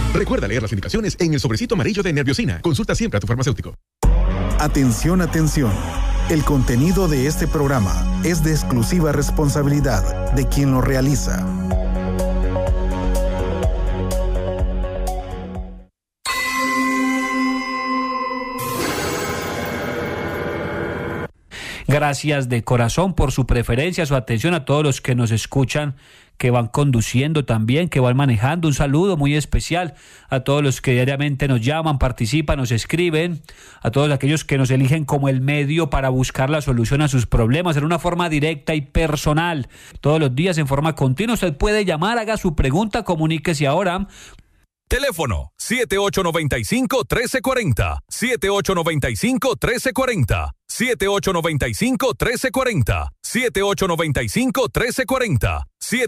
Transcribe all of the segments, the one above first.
Recuerda leer las indicaciones en el sobrecito amarillo de Nerviosina. Consulta siempre a tu farmacéutico. Atención, atención. El contenido de este programa es de exclusiva responsabilidad de quien lo realiza. Gracias de corazón por su preferencia, su atención a todos los que nos escuchan, que van conduciendo también, que van manejando. Un saludo muy especial a todos los que diariamente nos llaman, participan, nos escriben, a todos aquellos que nos eligen como el medio para buscar la solución a sus problemas en una forma directa y personal. Todos los días en forma continua usted puede llamar, haga su pregunta, comuníquese ahora. Teléfono 7895-1340, 7895-1340, 7895-1340, 7895-1340,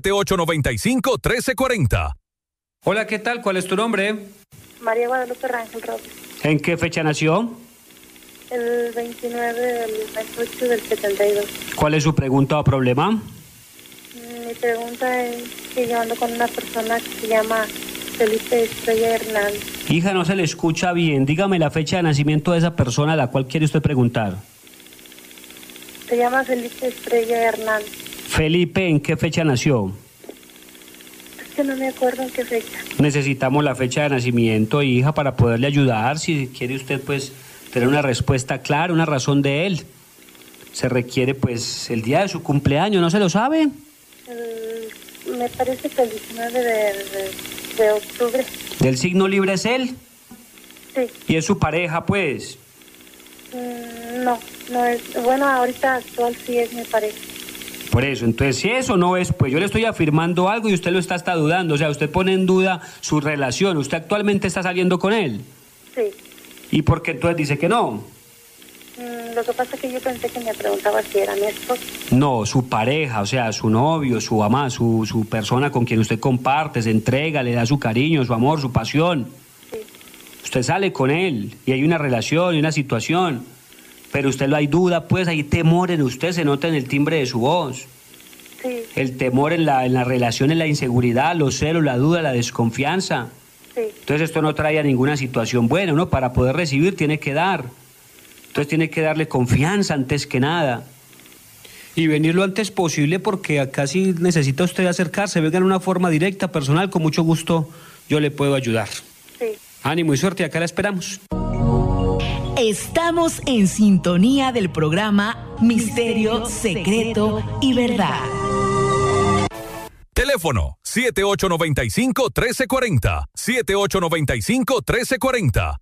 7895-1340. Hola, ¿qué tal? ¿Cuál es tu nombre? María Guadalupe Rangel Robles. ¿En qué fecha nació? El 29 del mes 8 del 72. ¿Cuál es su pregunta o problema? Mi pregunta es que yo ando con una persona que se llama Felipe Estrella Hernández. Hija, no se le escucha bien. Dígame la fecha de nacimiento de esa persona a la cual quiere usted preguntar. Se llama Felipe Estrella Hernández. Felipe, ¿en qué fecha nació? Es que no me acuerdo en qué fecha. Necesitamos la fecha de nacimiento, hija, para poderle ayudar. Si quiere usted, pues, tener una respuesta clara, una razón de él. Se requiere, pues, el día de su cumpleaños, ¿no se lo sabe? Me parece que el 19 de octubre. ¿Del signo libre es él? Sí. ¿Y es su pareja, pues? No es. Bueno, ahorita actual sí es mi pareja. Por eso, entonces, si eso no es, pues yo le estoy afirmando algo y usted lo está hasta dudando. O sea, usted pone en duda su relación. ¿Usted actualmente está saliendo con él? Sí. ¿Y por qué entonces dice que no? Lo que pasa es que yo pensé que me preguntaba si era mi esposo. No, su pareja, o sea, su novio, su amada, su persona con quien usted comparte, se entrega, le da su cariño, su amor, su pasión. Sí. Usted sale con él y hay una relación y una situación, pero usted lo hay duda, pues hay temor en usted, se nota en el timbre de su voz. Sí. El temor en la relación, en la inseguridad, los celos, la duda, la desconfianza. Sí. Entonces esto no trae a ninguna situación buena, uno para poder recibir tiene que dar. Entonces tiene que darle confianza antes que nada. Y venir lo antes posible porque acá sí necesita usted acercarse, venga en una forma directa, personal, con mucho gusto yo le puedo ayudar. Sí. Ánimo y suerte, acá la esperamos. Estamos en sintonía del programa Misterio, Secreto y Verdad. Teléfono 7895-1340, 7895-1340,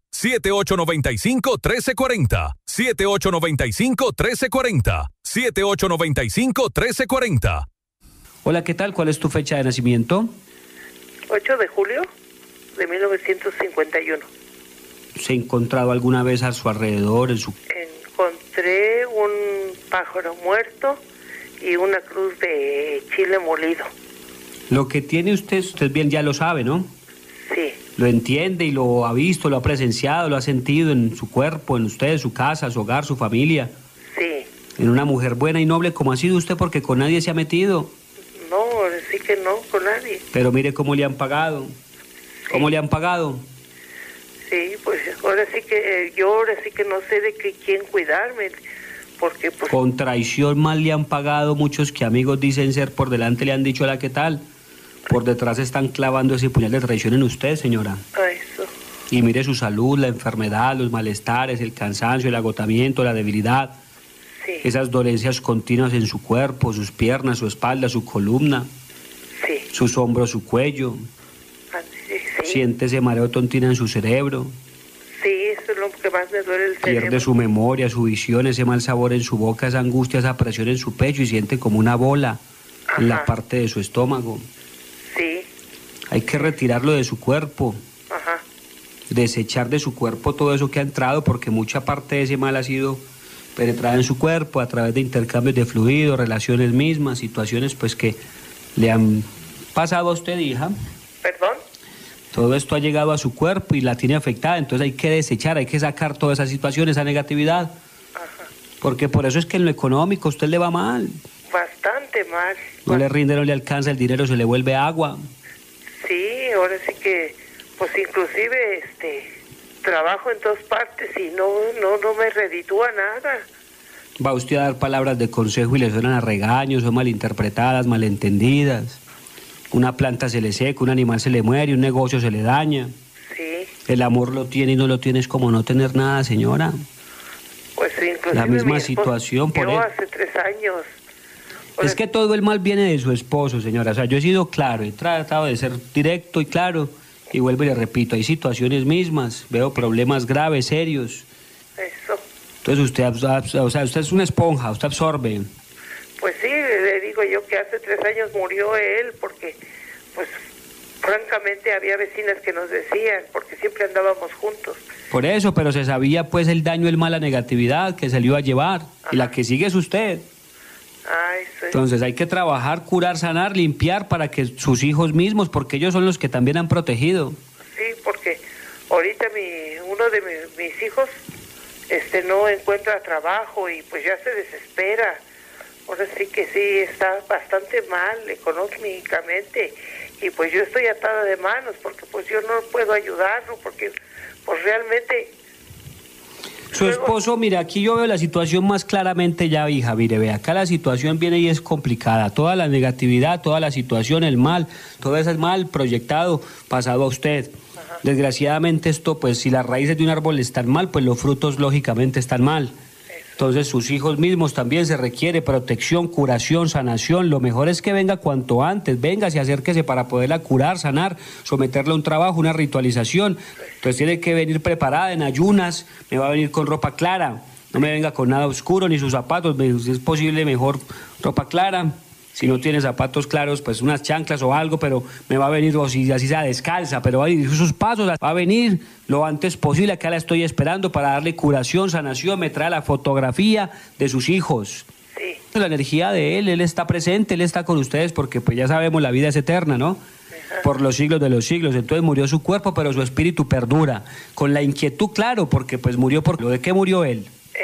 7895-1340, 7895-1340, 7895-1340. Hola, ¿qué tal? ¿Cuál es tu fecha de nacimiento? 8 de julio de 1951. ¿Se ha encontrado alguna vez a su alrededor? Encontré un pájaro muerto y una cruz de chile molido. Lo que tiene usted bien ya lo sabe, ¿no? Sí. Lo entiende y lo ha visto, lo ha presenciado, lo ha sentido en su cuerpo, en usted, su casa, su hogar, su familia. Sí. En una mujer buena y noble como ha sido usted, porque con nadie se ha metido. No, sí que no, con nadie. Pero mire cómo le han pagado. ¿Cómo le han pagado? Sí, pues ahora sí que yo no sé de quién cuidarme, porque pues... Con traición mal le han pagado muchos que amigos dicen ser por delante, le han dicho hola, ¿qué tal? Por detrás están clavando ese puñal de traición en usted, señora. Eso. Y mire su salud, la enfermedad, los malestares, el cansancio, el agotamiento, la debilidad. Sí. Esas dolencias continuas en su cuerpo, sus piernas, su espalda, su columna. Sí. Sus hombros, su cuello. Sí. Siente ese mareo tontina en su cerebro. Sí, eso es lo que más me duele el cerebro. Pierde su memoria, su visión, ese mal sabor en su boca, esa angustia, esa presión en su pecho y siente como una bola en la parte de su estómago. Sí. Hay que retirarlo de su cuerpo. Ajá. Desechar de su cuerpo todo eso que ha entrado, porque mucha parte de ese mal ha sido penetrada en su cuerpo a través de intercambios de fluidos, relaciones mismas, situaciones pues que le han pasado a usted, hija. ¿Perdón? Todo esto ha llegado a su cuerpo y la tiene afectada, entonces hay que desechar, hay que sacar toda esa situación, esa negatividad. Ajá. Porque por eso es que en lo económico a usted le va mal. Bastante mal. No le rinde, no le alcanza el dinero, se le vuelve agua. Sí, ahora sí que pues inclusive trabajo en todas partes y no me reditúa nada. Va usted a dar palabras de consejo y le suenan a regaños, son malinterpretadas, malentendidas. Una planta se le seca, un animal se le muere, un negocio se le daña. Sí. El amor lo tiene y no lo tiene, es como no tener nada, señora. Pues inclusive la misma situación por él. Hace 3 años. Es que todo el mal viene de su esposo, señora. O sea, yo he sido claro, he tratado de ser directo y claro. Y vuelvo y le repito, hay situaciones mismas, veo problemas graves, serios. Eso. Entonces usted es una esponja, usted absorbe. Pues sí, le digo yo que hace 3 años murió él porque, pues, francamente había vecinas que nos decían, porque siempre andábamos juntos. Por eso, pero se sabía pues el daño, el mal, la negatividad que se le iba a llevar. Ajá. Y la que sigue es usted. Ay, sí. Entonces hay que trabajar, curar, sanar, limpiar para que sus hijos mismos, porque ellos son los que también han protegido. Sí, porque ahorita uno de mis hijos no encuentra trabajo y pues ya se desespera. Ahora sí que sí, está bastante mal económicamente y pues yo estoy atada de manos porque pues yo no puedo ayudarlo porque pues realmente... Su esposo, mire, aquí yo veo la situación más claramente ya, hija, mire, ve, acá la situación viene y es complicada, toda la negatividad, toda la situación, el mal, todo ese mal proyectado, pasado a usted. Ajá. Desgraciadamente esto, pues si las raíces de un árbol están mal, pues los frutos lógicamente están mal. Entonces sus hijos mismos también se requiere protección, curación, sanación. Lo mejor es que venga cuanto antes, venga, se acérquese para poderla curar, sanar, someterla a un trabajo, una ritualización. Entonces tiene que venir preparada en ayunas, me va a venir con ropa clara, no me venga con nada oscuro ni sus zapatos, si es posible mejor ropa clara. Si no tiene zapatos claros, pues unas chanclas o algo, pero me va a venir, o si así sea descalza, pero va a ir sus pasos, va a venir lo antes posible. Acá la estoy esperando para darle curación, sanación, me trae la fotografía de sus hijos. Sí. La energía de él está presente, él está con ustedes porque pues ya sabemos la vida es eterna, ¿no? Ajá. Por los siglos de los siglos. Entonces murió su cuerpo, pero su espíritu perdura. Con la inquietud, claro, porque pues murió por... ¿De qué murió él?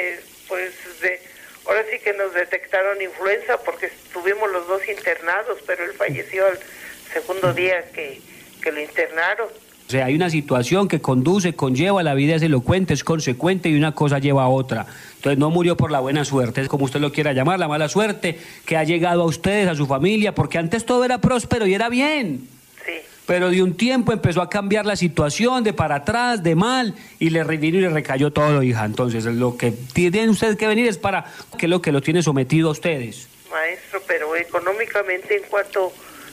Ahora sí que nos detectaron influenza porque estuvimos los dos internados, pero él falleció al segundo día que lo internaron. O sea, hay una situación que conlleva, la vida es elocuente, es consecuente y una cosa lleva a otra. Entonces no murió por la buena suerte, es como usted lo quiera llamar, la mala suerte que ha llegado a ustedes, a su familia, porque antes todo era próspero y era bien. Sí. Pero de un tiempo empezó a cambiar la situación, de para atrás, de mal, y le vino y le recayó todo, hija. Entonces, lo que tienen ustedes que venir es para que lo tiene sometido a ustedes. Maestro, pero económicamente, ¿en cuánto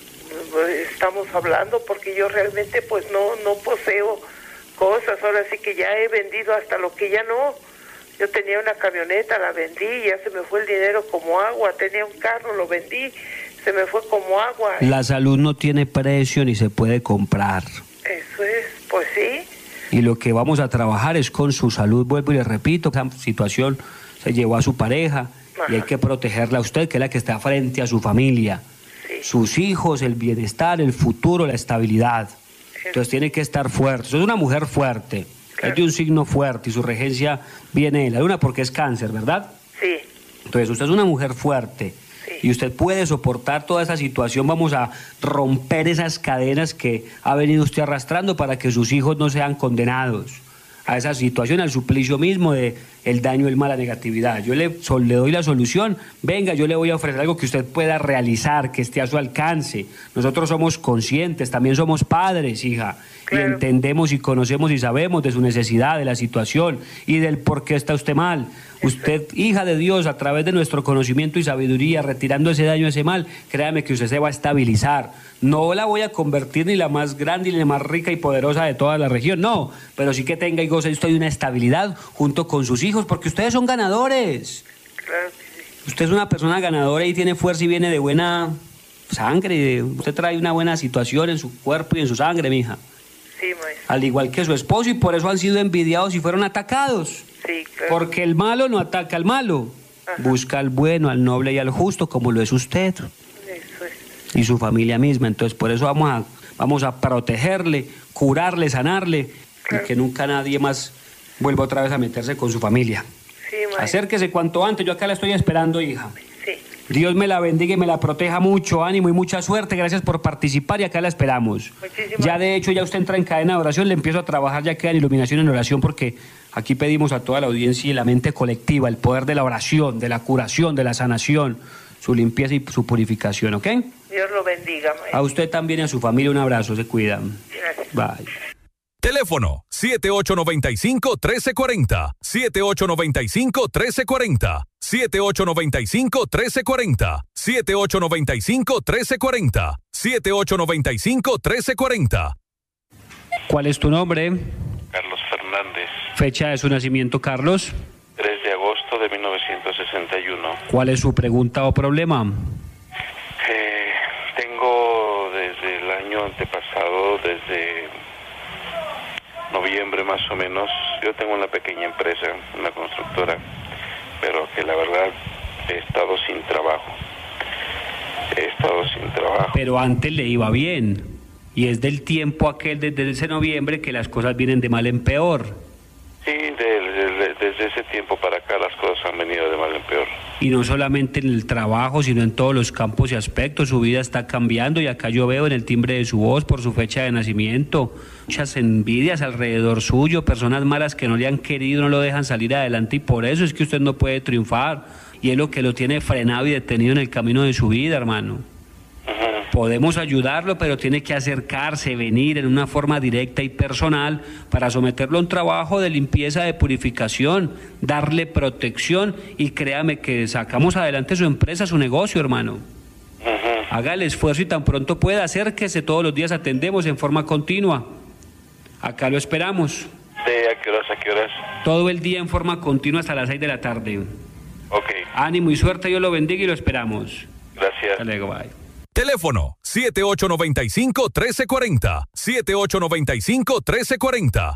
estamos hablando? Porque yo realmente, pues, no poseo cosas. Ahora sí que ya he vendido hasta lo que ya no. Yo tenía una camioneta, la vendí, ya se me fue el dinero como agua. Tenía un carro, lo vendí, se me fue como agua. La salud no tiene precio ni se puede comprar. Eso es, pues sí. Y lo que vamos a trabajar es con su salud, vuelvo y le repito, esa situación se llevó a su pareja. Ajá. Y hay que protegerla a usted, que es la que está frente a su familia. Sí. Sus hijos, el bienestar, el futuro, la estabilidad. Sí. Entonces tiene que estar fuerte. Usted es una mujer fuerte, claro. Es de un signo fuerte y su regencia viene de la luna porque es cáncer, ¿verdad? Sí. Entonces usted es una mujer fuerte. Y usted puede soportar toda esa situación. Vamos a romper esas cadenas que ha venido usted arrastrando para que sus hijos no sean condenados a esa situación, al suplicio mismo de el daño, el mal, la negatividad. Yo le doy la solución. Venga, yo le voy a ofrecer algo que usted pueda realizar, que esté a su alcance. Nosotros somos conscientes, también somos padres, hija. Claro. Y entendemos y conocemos y sabemos de su necesidad, de la situación y del por qué está usted mal. Usted, hija de Dios, a través de nuestro conocimiento y sabiduría, retirando ese daño, ese mal, créame que usted se va a estabilizar. No la voy a convertir ni la más grande ni la más rica y poderosa de toda la región, no, pero sí que tenga y goce usted de una estabilidad junto con sus hijos, porque ustedes son ganadores. Claro que sí. Usted es una persona ganadora y tiene fuerza y viene de buena sangre, usted trae una buena situación en su cuerpo y en su sangre, mija. Sí, maestro. Al igual que su esposo, y por eso han sido envidiados y fueron atacados. Sí, claro. Porque el malo no ataca al malo. Ajá. Busca al bueno, al noble y al justo, como lo es usted. Eso es. Y su familia misma. Entonces, por eso vamos a protegerle, curarle, sanarle, claro. Y que nunca nadie más vuelva otra vez a meterse con su familia. Sí, maestro. Acérquese cuanto antes, yo acá la estoy esperando, hija. Sí. Dios me la bendiga y me la proteja mucho, ánimo y mucha suerte. Gracias por participar y acá la esperamos. Ya de hecho, ya usted entra en cadena de oración, le empiezo a trabajar, ya queda en iluminación en oración, porque aquí pedimos a toda la audiencia y la mente colectiva el poder de la oración, de la curación, de la sanación, su limpieza y su purificación, ¿ok? Dios lo bendiga, maestro. A usted también y a su familia un abrazo, se cuidan. Gracias. Bye. Teléfono 7895-1340, 7895-1340, 7895-1340, 7895-1340, 7895-1340. ¿Cuál es tu nombre? Carlos Fernández, Fecha de su nacimiento, Carlos. 3 de agosto de 1961. ¿Cuál es su pregunta o problema? Tengo desde el año antepasado, desde noviembre más o menos, yo tengo una pequeña empresa, una constructora, pero que la verdad he estado sin trabajo. Pero antes le iba bien, y es del tiempo aquel, desde ese noviembre, que las cosas vienen de mal en peor. Sí, desde ese tiempo para acá las cosas han venido de mal en peor. Y no solamente en el trabajo, sino en todos los campos y aspectos. Su vida está cambiando y acá yo veo en el timbre de su voz, por su fecha de nacimiento, muchas envidias alrededor suyo, personas malas que no le han querido, no lo dejan salir adelante, y por eso es que usted no puede triunfar. Y es lo que lo tiene frenado y detenido en el camino de su vida, hermano. Podemos ayudarlo, pero tiene que acercarse, venir en una forma directa y personal para someterlo a un trabajo de limpieza, de purificación, darle protección, y créame que sacamos adelante su empresa, su negocio, hermano. Haga el esfuerzo y tan pronto pueda, acérquese, todos los días atendemos en forma continua. Acá lo esperamos. ¿De a qué horas a qué horas? Todo el día en forma continua hasta las 6 de la tarde. Ok. Ánimo y suerte, Dios lo bendiga y lo esperamos. Gracias. Hasta luego, bye. Teléfono 7895-1340, 7895-1340,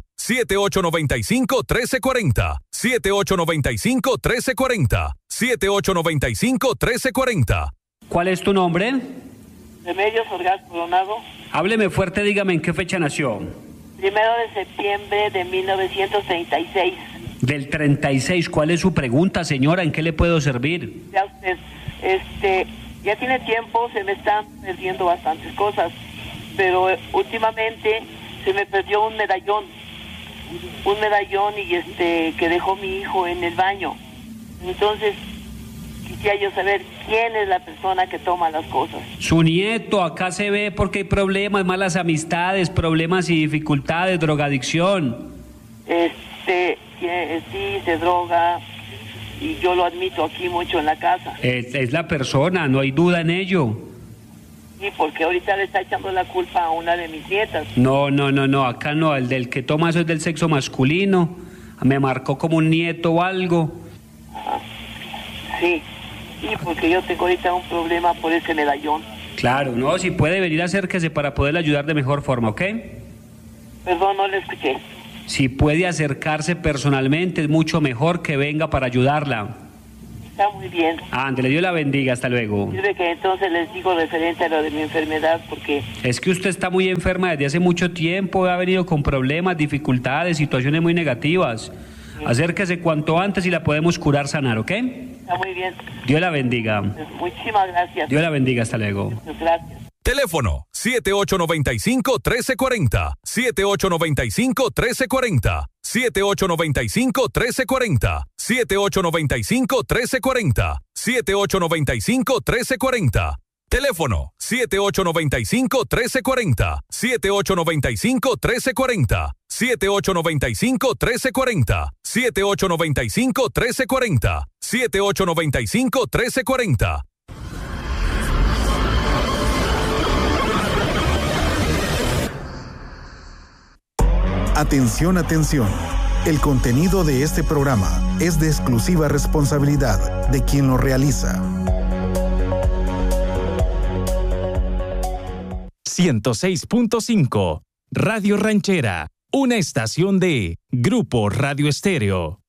7895-1340, 7895-1340, 7895-1340. ¿Cuál es tu nombre? Remedios Orgaz Coronado. Hábleme fuerte, dígame en qué fecha nació. 1 de septiembre de 1936. Del 36, ¿cuál es su pregunta, señora? ¿En qué le puedo servir? Ya usted, ya tiene tiempo, se me están perdiendo bastantes cosas, pero últimamente se me perdió un medallón y que dejó mi hijo en el baño. Entonces, quisiera yo saber quién es la persona que toma las cosas. Su nieto, acá se ve porque hay problemas, malas amistades, problemas y dificultades, drogadicción. Sí, se droga, y yo lo admito aquí mucho en la casa. Es la persona, no hay duda en ello. Sí, porque ahorita le está echando la culpa a una de mis nietas. No, acá no, el del que toma eso es del sexo masculino. Me marcó como un nieto o algo. Sí, porque yo tengo ahorita un problema por ese medallón. Claro, no, si puede venir, acérquese para poderle ayudar de mejor forma, ¿ok? Perdón, no le escuché. Si puede acercarse personalmente, es mucho mejor que venga para ayudarla. Está muy bien. Ándele, Dios la bendiga, hasta luego. Sirve que entonces les digo referente a lo de mi enfermedad, porque... Es que usted está muy enferma desde hace mucho tiempo, ha venido con problemas, dificultades, situaciones muy negativas. Sí. Acérquese cuanto antes y la podemos curar, sanar, ¿ok? Está muy bien. Dios la bendiga. Muchísimas gracias. Dios la bendiga, hasta luego. Gracias. Teléfono 7895-1340, 7895-1340, 7895-1340, 7895-1340, 7895-1340. Teléfono 7895-1340, 7895-1340, 7895-1340, 7895-1340, 7895-1340. Atención, atención. El contenido de este programa es de exclusiva responsabilidad de quien lo realiza. 106.5 Radio Ranchera, una estación de Grupo Radio Estéreo.